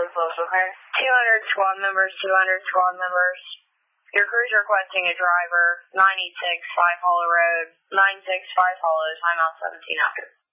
pretty close, okay? 200 squad members, 200 squad members. Your crew's requesting a driver, 965 Hollow Road, 965 Hollow, timeout 17 after.